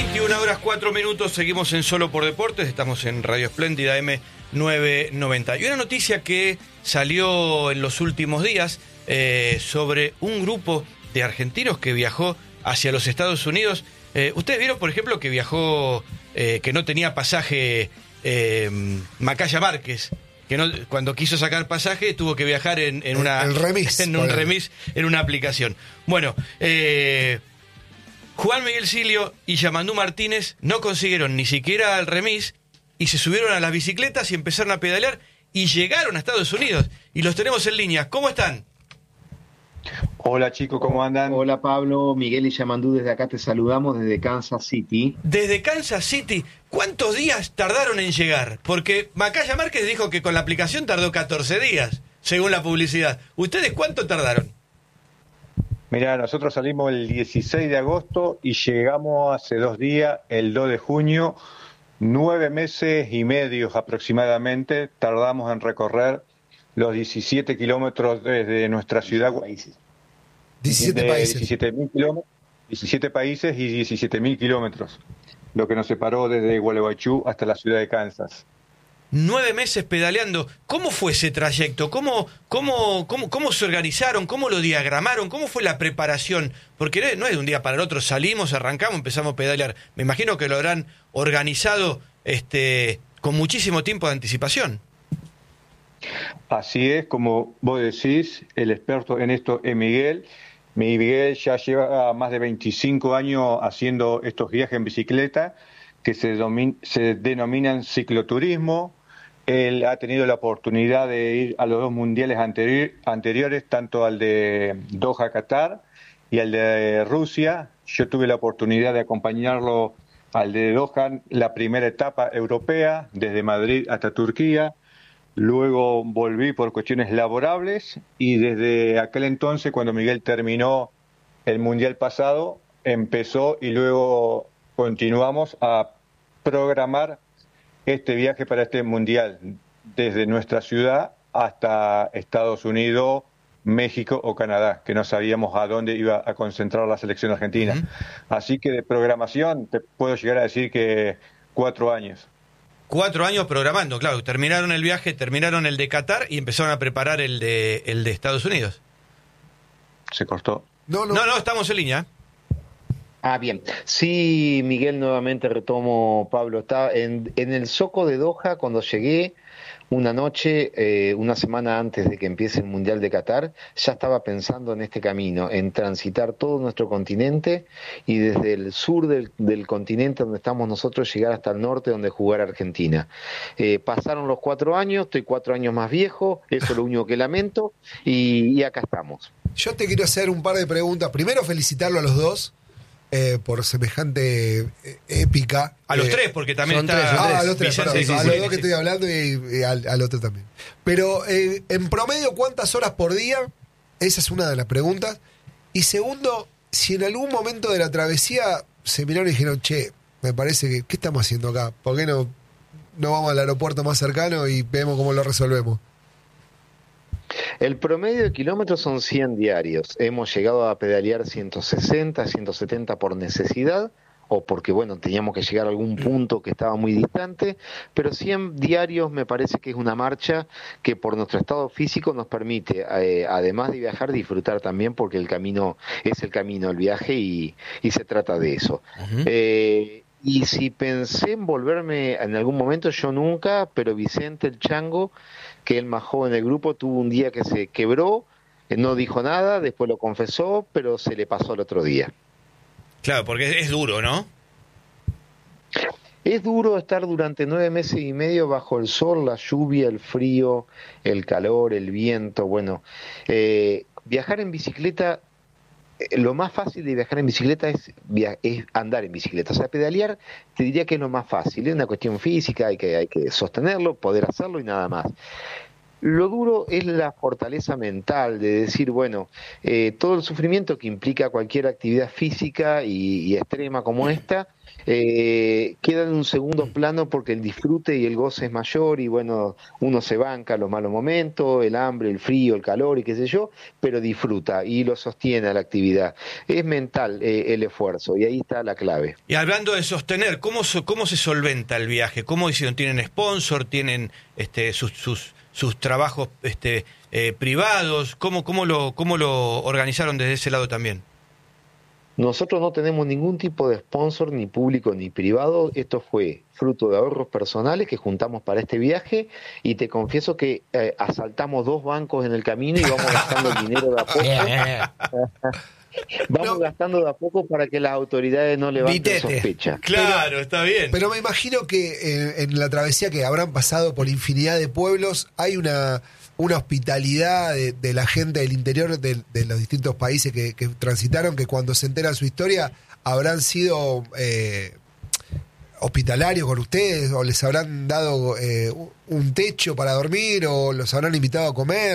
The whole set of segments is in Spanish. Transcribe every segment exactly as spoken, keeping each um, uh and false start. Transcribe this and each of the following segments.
veintiuna horas cuatro minutos, seguimos en Solo por Deportes, estamos en Radio Espléndida M novecientos noventa. Y una noticia que salió en los últimos días eh, sobre un grupo de argentinos que viajó hacia los Estados Unidos. Eh, Ustedes vieron, por ejemplo, que viajó, eh, que no tenía pasaje eh, Macaya Márquez, que no, cuando quiso sacar pasaje tuvo que viajar en, en una el remis, en un remis, en una aplicación. Bueno, eh, Juan Miguel Silio y Yamandú Martínez no consiguieron ni siquiera el remis y se subieron a las bicicletas y empezaron a pedalear y llegaron a Estados Unidos. Y los tenemos en línea. ¿Cómo están? Hola chicos, ¿cómo andan? Hola Pablo, Miguel y Yamandú, desde acá te saludamos desde Kansas City. Desde Kansas City, ¿cuántos días tardaron en llegar? Porque Macaya Márquez dijo que con la aplicación tardó catorce días, según la publicidad. ¿Ustedes cuánto tardaron? Mirá, nosotros salimos el dieciséis de agosto y llegamos hace dos días, el dos de junio, nueve meses y medio aproximadamente, tardamos en recorrer los diecisiete kilómetros desde nuestra ciudad. diecisiete de países. diecisiete mil kilómetros, diecisiete países y diecisiete mil kilómetros, lo que nos separó desde Gualeguaychú hasta la ciudad de Kansas. Nueve meses pedaleando. ¿Cómo fue ese trayecto? ¿Cómo, cómo, cómo, cómo se organizaron? ¿Cómo lo diagramaron? ¿Cómo fue la preparación? Porque no es, no es de un día para el otro, salimos, arrancamos, empezamos a pedalear. Me imagino que lo habrán organizado este, con muchísimo tiempo de anticipación. Así es, como vos decís, el experto en esto es Miguel. Miguel ya lleva más de veinticinco años haciendo estos viajes en bicicleta que se, domin- se denominan cicloturismo. Él ha tenido la oportunidad de ir a los dos mundiales anteri- anteriores, tanto al de Doha, Qatar, y al de Rusia. Yo tuve la oportunidad de acompañarlo al de Doha, la primera etapa europea, desde Madrid hasta Turquía. Luego volví por cuestiones laborables y desde aquel entonces, cuando Miguel terminó el mundial pasado, empezó y luego continuamos a programar este viaje para este mundial desde nuestra ciudad hasta Estados Unidos, México o Canadá, que no sabíamos a dónde iba a concentrar la selección argentina. Uh-huh. Así que de programación te puedo llegar a decir que cuatro años. Cuatro años programando, claro. Terminaron el viaje, terminaron el de Qatar y empezaron a preparar el de, el de Estados Unidos. Se cortó. No, no, no, no estamos en línea. Ah, bien. Sí, Miguel, nuevamente retomo, Pablo. Está en, en el Zoco de Doha, cuando llegué una noche, eh, una semana antes de que empiece el Mundial de Qatar, ya estaba pensando en este camino, en transitar todo nuestro continente y desde el sur del, del continente donde estamos nosotros llegar hasta el norte donde jugar Argentina. Eh, pasaron los cuatro años, estoy cuatro años más viejo, eso es lo único que lamento, y, y acá estamos. Yo te quiero hacer un par de preguntas. Primero, felicitarlo a los dos. Eh, por semejante eh, épica. A los eh, tres, porque también está... Tres, ah, a los tres, Vicente, perdón, sí, a sí, los sí, dos que sí. estoy hablando y, y al, al otro también. Pero, eh, en promedio, ¿cuántas horas por día? Esa es una de las preguntas. Y segundo, si en algún momento de la travesía se miraron y dijeron, che, me parece que, ¿qué estamos haciendo acá? ¿Por qué no, no vamos al aeropuerto más cercano y vemos cómo lo resolvemos? El promedio de kilómetros son cien diarios. Hemos llegado a pedalear ciento sesenta, ciento setenta por necesidad o porque, bueno, teníamos que llegar a algún punto que estaba muy distante, pero cien diarios me parece que es una marcha que por nuestro estado físico nos permite, eh, además de viajar, disfrutar también porque el camino es el camino, el viaje y, y se trata de eso. Uh-huh. Eh, y si pensé en volverme en algún momento, yo nunca, pero Vicente el Chango, que el más joven del grupo, tuvo un día que se quebró, no dijo nada, después lo confesó, pero se le pasó el otro día. Claro, porque es duro, ¿no? Es duro estar durante nueve meses y medio bajo el sol, la lluvia, el frío, el calor, el viento. Bueno, eh, viajar en bicicleta, eh, lo más fácil de viajar en bicicleta es, via- es andar en bicicleta. O sea, pedalear te diría que es lo más fácil. Es una cuestión física, hay que, hay que sostenerlo, poder hacerlo y nada más. Lo duro es la fortaleza mental de decir, bueno, eh, todo el sufrimiento que implica cualquier actividad física y, y extrema como esta, eh, queda en un segundo plano porque el disfrute y el goce es mayor y bueno, uno se banca los malos momentos, el hambre, el frío, el calor y qué sé yo, pero disfruta y lo sostiene a la actividad. Es mental eh, el esfuerzo y ahí está la clave. Y hablando de sostener, ¿cómo, so- cómo se solventa el viaje? ¿Cómo hicieron? ¿Tienen sponsor? ¿Tienen este, sus, sus, sus trabajos este, eh, privados? ¿Cómo, cómo, lo, ¿Cómo lo organizaron desde ese lado también? Nosotros no tenemos ningún tipo de sponsor, ni público ni privado. Esto fue fruto de ahorros personales que juntamos para este viaje y te confieso que eh, asaltamos dos bancos en el camino y vamos gastando el dinero de a poco. Vamos No. gastando de a poco para que las autoridades no levanten Vitete. sospecha. Claro, está bien. Pero me imagino que eh, en la travesía que habrán pasado por infinidad de pueblos hay una, una hospitalidad de, de la gente del interior de, de los distintos países que, que transitaron, que cuando se enteran su historia habrán sido eh, hospitalarios con ustedes o les habrán dado eh, un techo para dormir o los habrán invitado a comer.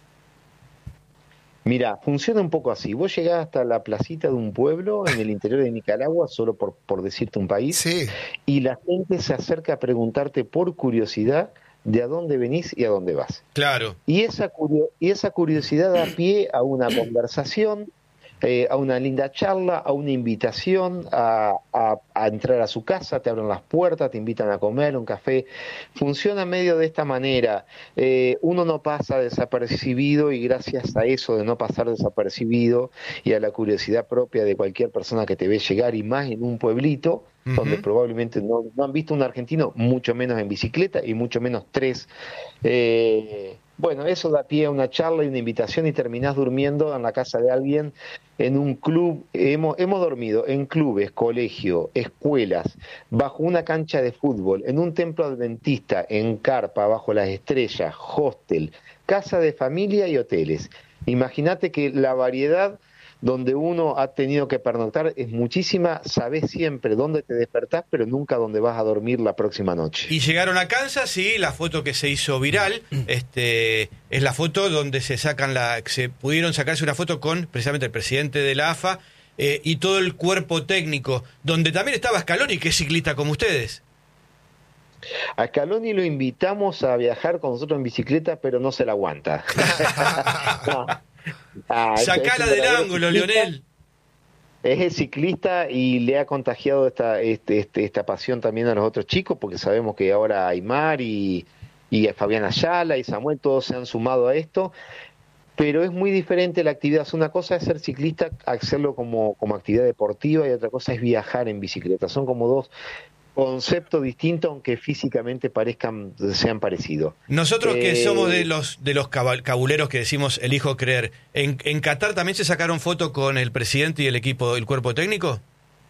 Mira, funciona un poco así. Vos llegás hasta la placita de un pueblo en el interior de Nicaragua, solo por, por decirte un país, Sí. y la gente se acerca a preguntarte por curiosidad de a dónde venís y a dónde vas. Claro. Y esa, curio- y esa curiosidad da pie a una conversación, eh, a una linda charla, a una invitación a, a- a entrar a su casa, te abren las puertas, te invitan a comer un café. Funciona medio de esta manera. Eh, uno no pasa desapercibido y gracias a eso de no pasar desapercibido y a la curiosidad propia de cualquier persona que te ve llegar y más en un pueblito, Ujú. donde probablemente no, no han visto un argentino, mucho menos en bicicleta y mucho menos tres. Eh, bueno, eso da pie a una charla y una invitación y terminás durmiendo en la casa de alguien, en un club. Hemos, hemos dormido en clubes, colegio, escuelas, bajo una cancha de fútbol, en un templo adventista, en carpa, bajo las estrellas, hostel, casa de familia y hoteles. Imagínate que la variedad donde uno ha tenido que pernoctar es muchísima, sabés siempre dónde te despertás, pero nunca dónde vas a dormir la próxima noche. Y llegaron a Kansas y la foto que se hizo viral este, es la foto donde se sacan la, se pudieron sacarse una foto con precisamente el presidente de la A F A eh, y todo el cuerpo técnico, donde también estaba Scaloni, que es ciclista como ustedes. A Scaloni lo invitamos a viajar con nosotros en bicicleta, pero no se la aguanta. No. Ah, es- Sacala es un del verdadero ángulo, ciclista. Leonel. Es el ciclista y le ha contagiado esta, este, este, esta pasión también a los otros chicos, porque sabemos que ahora Aymar y, y Fabián Ayala y Samuel, todos se han sumado a esto, pero es muy diferente la actividad. Una cosa es ser ciclista, hacerlo como, como actividad deportiva, y otra cosa es viajar en bicicleta. Son como dos conceptos distintos, aunque físicamente parezcan, sean parecidos. Nosotros que Eh, somos de los de los cabal- cabuleros que decimos elijo creer, ¿en, en Qatar también se sacaron fotos con el presidente y el equipo, el cuerpo técnico?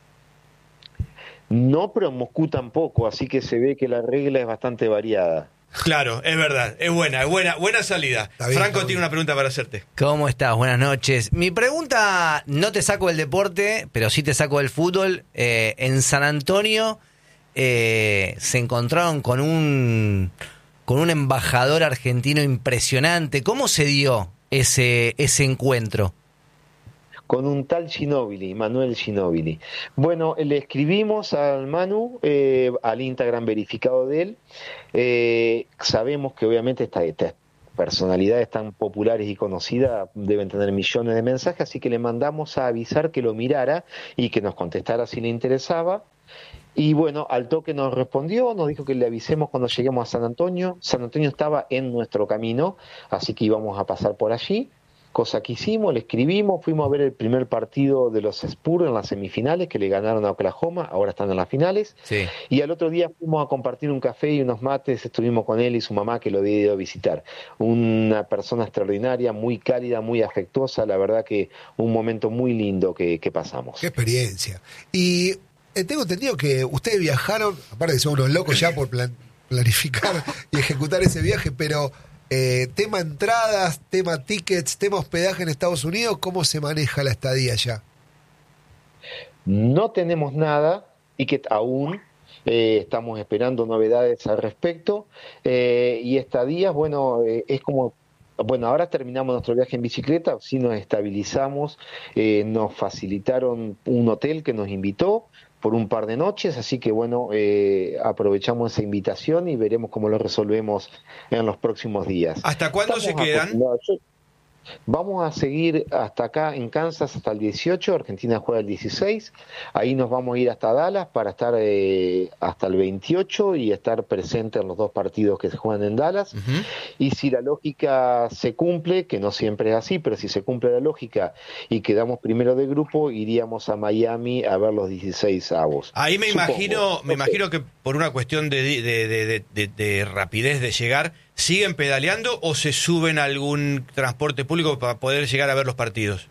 No, pero en Moscú tampoco, así que se ve que la regla es bastante variada. Claro, es verdad, es buena, es buena, buena salida. Está bien, Franco está tiene bien. una pregunta para hacerte. ¿Cómo estás? Buenas noches. Mi pregunta, no te saco del deporte, pero sí te saco del fútbol. Eh, en San Antonio eh, se encontraron con un con un embajador argentino impresionante. ¿Cómo se dio ese ese encuentro? Con un tal Ginóbili, Manuel Ginóbili. Bueno, le escribimos al Manu, eh, al Instagram verificado de él. Eh, sabemos que obviamente esta- estas personalidades tan populares y conocidas deben tener millones de mensajes, así que le mandamos a avisar que lo mirara y que nos contestara si le interesaba. Y bueno, al toque nos respondió, nos dijo que le avisemos cuando lleguemos a San Antonio. San Antonio estaba en nuestro camino, así que íbamos a pasar por allí. Cosa que hicimos, le escribimos, fuimos a ver el primer partido de los Spurs en las semifinales, que le ganaron a Oklahoma, ahora están en las finales. Sí. Y al otro día fuimos a compartir un café y unos mates, estuvimos con él y su mamá, que lo había ido a visitar. Una persona extraordinaria, muy cálida, muy afectuosa, la verdad que un momento muy lindo que, que pasamos. Qué experiencia. Y eh, tengo entendido que ustedes viajaron, aparte que son unos locos ya por plan- planificar y ejecutar ese viaje, pero eh, tema entradas, tema tickets, tema hospedaje en Estados Unidos, ¿cómo se maneja la estadía allá? No tenemos nada, y que aún, Eh, estamos esperando novedades al respecto. Eh, y estadías, bueno, eh, es como... Bueno, ahora terminamos nuestro viaje en bicicleta, sí nos estabilizamos, eh, nos facilitaron un hotel que nos invitó por un par de noches, así que bueno, eh, aprovechamos esa invitación y veremos cómo lo resolvemos en los próximos días. ¿Hasta cuándo se Estamos quedan? acostumbrados- yo- Vamos a seguir hasta acá en Kansas hasta el dieciocho, Argentina juega el dieciséis, ahí nos vamos a ir hasta Dallas para estar eh, hasta el veintiocho y estar presente en los dos partidos que se juegan en Dallas. Ujú. Y si la lógica se cumple, que no siempre es así, pero si se cumple la lógica y quedamos primero de grupo, iríamos a Miami a ver los dieciséis avos. Ahí me Supongo. imagino, me No sé. imagino que por una cuestión de, de, de, de- de- de rapidez de llegar, ¿siguen pedaleando o se suben a algún transporte público para poder llegar a ver los partidos?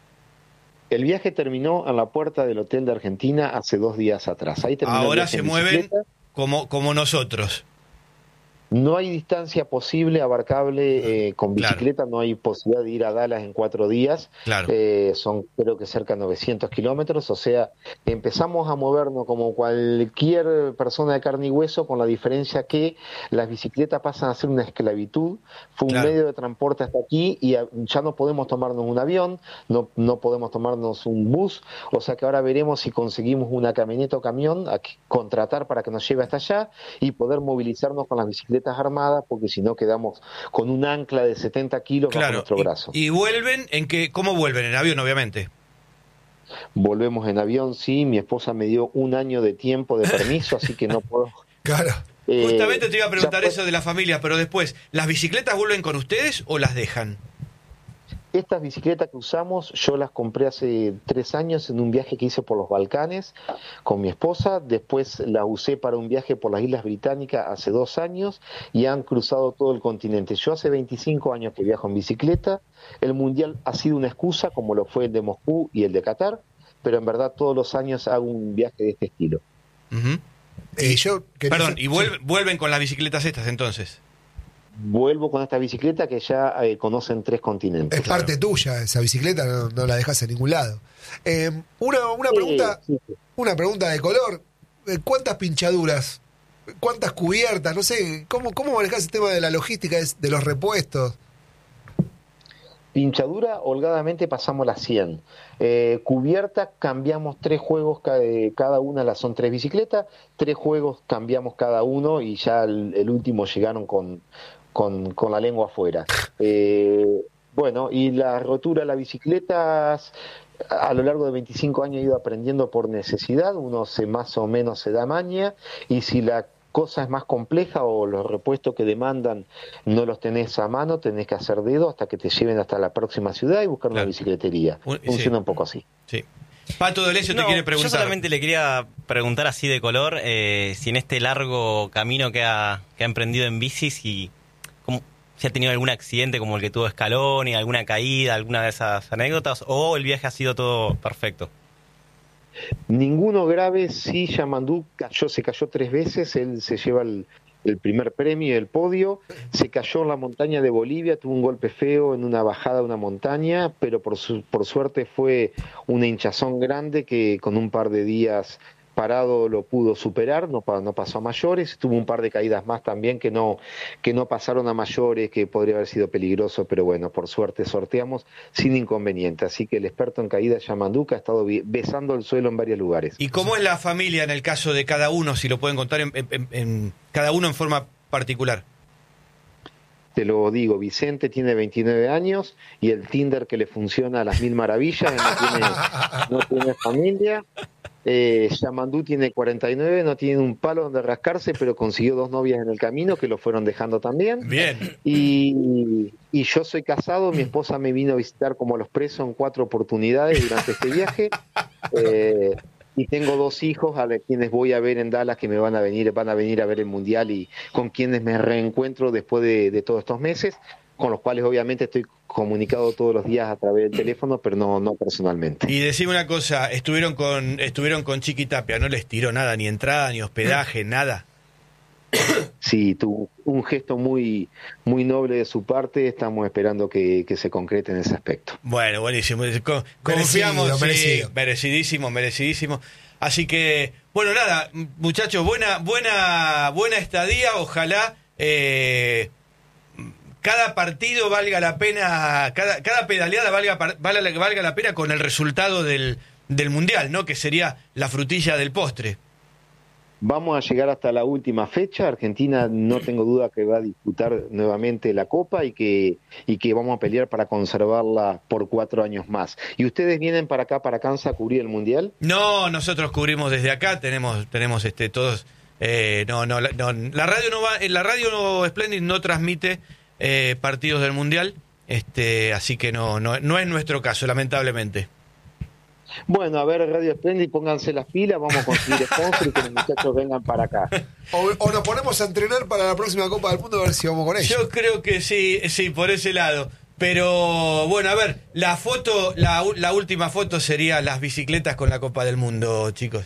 El viaje terminó en la puerta del Hotel de Argentina hace dos días atrás. Ahí terminó el Ahora viaje se en mueven bicicleta. como, como nosotros. No hay distancia posible, abarcable, eh, con Claro. bicicleta no hay posibilidad de ir a Dallas en cuatro días, Claro. eh, son creo que cerca de novecientos kilómetros, o sea, empezamos a movernos como cualquier persona de carne y hueso, con la diferencia que las bicicletas pasan a ser una esclavitud, fue un Claro. medio de transporte hasta aquí y a- ya no podemos tomarnos un avión, no, no podemos tomarnos un bus, o sea que ahora veremos si conseguimos una camioneta o camión a que- contratar para que nos lleve hasta allá y poder movilizarnos con las bicicletas armadas, porque si no quedamos con un ancla de setenta kilos bajo Claro. nuestro Y, brazo. y vuelven en que, ¿cómo vuelven? En avión, obviamente. Volvemos en avión, sí, mi esposa me dio un año de tiempo de permiso, así que no puedo... Claro. eh, Justamente te iba a ya preguntar fue- eso de la familia, pero después, ¿las bicicletas vuelven con ustedes o las dejan? Estas bicicletas que usamos, yo las compré hace tres años en un viaje que hice por los Balcanes con mi esposa. Después las usé para un viaje por las Islas Británicas hace dos años y han cruzado todo el continente. Yo hace veinticinco años que viajo en bicicleta. El Mundial ha sido una excusa, como lo fue el de Moscú y el de Qatar, pero en verdad todos los años hago un viaje de este estilo. Ujú. Eh, yo quería Perdón, hacer- y vuelven, vuelven con las bicicletas estas entonces. Vuelvo con esta bicicleta que ya eh, conocen tres continentes. Es parte tuya esa bicicleta, no, no la dejas en ningún lado. Eh, una, una Sí, pregunta, sí, sí. una pregunta de color. Eh, ¿Cuántas pinchaduras? ¿Cuántas cubiertas? No sé, ¿cómo, cómo manejás el tema de la logística de, de los repuestos? Pinchadura, holgadamente pasamos las cien. Eh, cubierta, cambiamos tres juegos, ca- eh, cada una las son tres bicicletas, tres juegos cambiamos cada uno y ya el, el último llegaron con, con, con la lengua afuera. Eh, bueno, y la rotura de las bicicletas, a lo largo de veinticinco años he ido aprendiendo por necesidad, uno se más o menos se da maña, y si la cosa es más compleja o los repuestos que demandan no los tenés a mano, tenés que hacer dedo hasta que te lleven hasta la próxima ciudad y buscar Claro. una bicicletería. Un- Funciona sí. un poco así. Sí. Pato de Lecio te No, quiere yo preguntar. solamente le quería preguntar así de color, eh, si en este largo camino que ha, que ha emprendido en bici, si, cómo- si ha tenido algún accidente como el que tuvo Scaloni, alguna caída, alguna de esas anécdotas, o el viaje ha sido todo perfecto. Ninguno grave, sí, Yamandú cayó, se cayó tres veces, él se lleva el, el primer premio, el podio, se cayó en la montaña de Bolivia, tuvo un golpe feo en una bajada de una montaña, pero por, su, por suerte fue una hinchazón grande que con un par de días parado lo pudo superar, no, pa- no pasó a mayores, tuvo un par de caídas más también que no, que no pasaron a mayores, que podría haber sido peligroso, pero bueno, por suerte sorteamos sin inconveniente, así que el experto en caídas Yamanduca ha estado bi- besando el suelo en varios lugares. ¿Y cómo es la familia en el caso de cada uno, si lo pueden contar en, en- en- cada uno en forma particular? Te lo digo, Vicente tiene veintinueve años y el Tinder que le funciona a las mil maravillas, él no tiene, no tiene familia. Eh, Yamandú tiene cuarenta y nueve, no tiene un palo donde rascarse, pero consiguió dos novias en el camino que lo fueron dejando también. Bien. Y, y yo soy casado, mi esposa me vino a visitar como a los presos en cuatro oportunidades durante este viaje. Eh, y tengo dos hijos a los quienes voy a ver en Dallas que me van a venir, van a venir a ver el Mundial y con quienes me reencuentro después de, de todos estos meses, con los cuales obviamente estoy comunicado todos los días a través del teléfono, pero no, no personalmente. Y decime una cosa, estuvieron con estuvieron con Chiqui Tapia, no les tiró nada, ni entrada, ni hospedaje, nada. Sí, tuvo un gesto muy, muy noble de su parte, estamos esperando que, que se concrete en ese aspecto. Bueno, buenísimo. Con- Confiamos, Merecido, sí, merecido. merecidísimo, merecidísimo. Así que, Bueno, nada, muchachos, buena, buena, buena estadía. Ojalá eh, cada partido valga la pena, cada, cada pedaleada valga, valga, valga la pena con el resultado del, del Mundial, ¿no? Que sería la frutilla del postre. Vamos a llegar hasta la última fecha. Argentina no tengo duda que va a disputar nuevamente la Copa y que, y que vamos a pelear para conservarla por cuatro años más. ¿Y ustedes vienen para acá, para Kansas, a cubrir el Mundial? No, nosotros cubrimos desde acá, tenemos, tenemos este todos, eh, no, no, no, la radio no va, la radio no, Splendid no transmite eh, partidos del Mundial, este, así que no, no, no es nuestro caso, lamentablemente. Bueno, a ver, Radio Splendid, pónganse las pilas, vamos a conseguir sponsor y que los muchachos vengan para acá. O, o nos ponemos a entrenar para la próxima Copa del Mundo a ver si vamos con ellos. Yo creo que sí, sí, por ese lado. Pero, bueno, a ver, la foto, la, la última foto sería las bicicletas con la Copa del Mundo, chicos.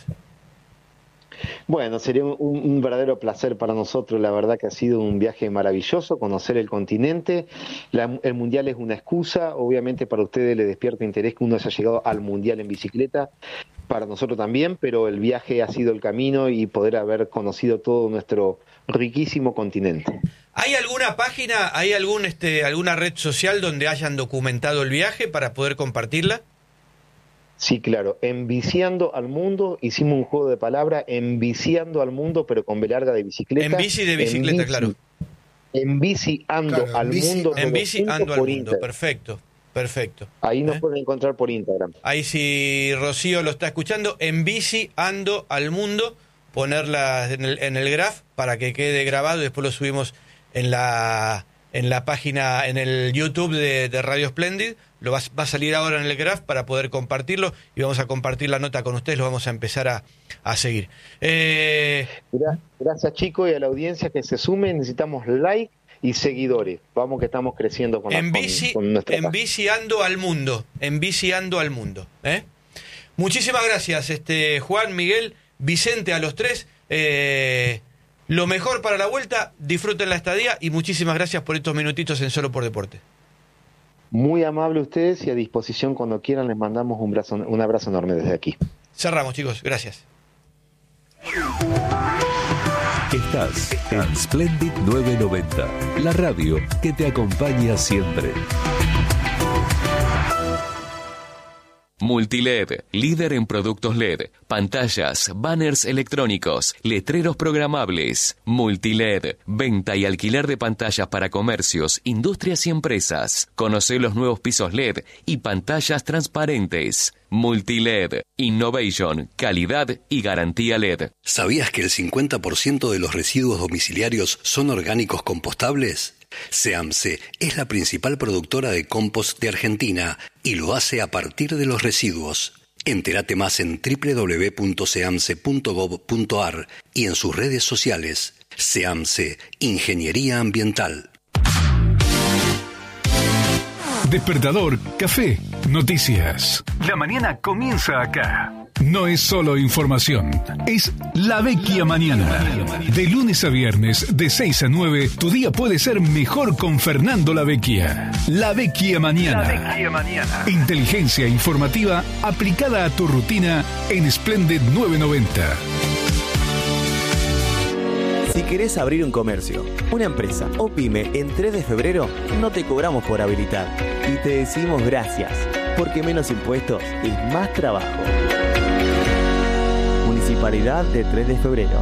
Bueno, sería un, un verdadero placer para nosotros. La verdad que ha sido un viaje maravilloso, conocer el continente. La, el Mundial es una excusa. Obviamente para ustedes les despierta interés que uno haya llegado al Mundial en bicicleta. Para nosotros también, pero el viaje ha sido el camino y poder haber conocido todo nuestro riquísimo continente. ¿Hay alguna página, hay algún este, alguna red social donde hayan documentado el viaje para poder compartirla? Sí, claro. Enviciando al mundo, hicimos un juego de palabras, enviciando al mundo, pero con B larga de bicicleta. En bici de bicicleta, en bici, claro. Enviciando Claro, al bici, mundo. Enviciando al por mundo, Instagram. perfecto, perfecto. Ahí nos ¿Eh? pueden encontrar por Instagram. Ahí si Rocío lo está escuchando, enviciando al mundo, ponerla en el, en el graph para que quede grabado y después lo subimos en la en la página, en el YouTube de, de Radio Splendid. Lo va, va a salir ahora en el graph para poder compartirlo y vamos a compartir la nota con ustedes, lo vamos a empezar a, a seguir. Eh... Gracias, chicos, y a la audiencia que se sume. Necesitamos like y seguidores. Vamos que estamos creciendo con, en la, bici, con, con nuestra enviciando al mundo, enviciando al mundo. ¿eh? Muchísimas gracias, este Juan, Miguel, Vicente, a los tres. Eh, lo mejor para la vuelta, disfruten la estadía y muchísimas gracias por estos minutitos en Solo por Deporte. Muy amable ustedes y a disposición cuando quieran. Les mandamos un, brazo, un abrazo enorme desde aquí. Cerramos, chicos. Gracias. Estás en Splendid novecientos noventa, la radio que te acompaña siempre. Multiled, líder en productos L E D, pantallas, banners electrónicos, letreros programables. Multiled, venta y alquiler de pantallas para comercios, industrias y empresas. Conoce los nuevos pisos L E D y pantallas transparentes. Multiled, innovation, calidad y garantía L E D. ¿Sabías que el cincuenta por ciento de los residuos domiciliarios son orgánicos compostables? SEAMSE es la principal productora de compost de Argentina y lo hace a partir de los residuos. Entérate más en doble u doble u doble u punto seamse punto gob punto ar y en sus redes sociales. SEAMSE, Ingeniería Ambiental. Despertador, café, noticias. La mañana comienza acá. No es solo información, es La Vecchia Mañana. De lunes a viernes, de seis a nueve, tu día puede ser mejor con Fernando La Vecchia. La Vecchia Mañana. La Vecchia Mañana. Inteligencia informativa aplicada a tu rutina en Splendid novecientos noventa. Si querés abrir un comercio, una empresa o pyme en tres de febrero, no te cobramos por habilitar. Y te decimos gracias, porque menos impuestos es más trabajo. Municipalidad de tres de febrero.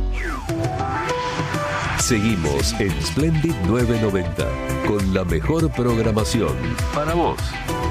Seguimos en Splendid novecientos noventa con la mejor programación para vos.